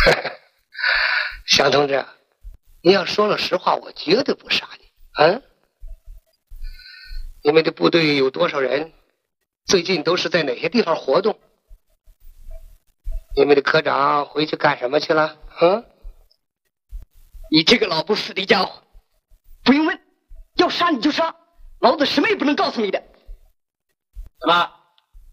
向同志，你要说了实话，我绝对不杀你啊！你们的部队有多少人？最近都是在哪些地方活动？你们的科长回去干什么去了？啊？ 你这个老不死的家伙，不用问，要杀你就杀，老子什么也不能告诉你的。 怎么，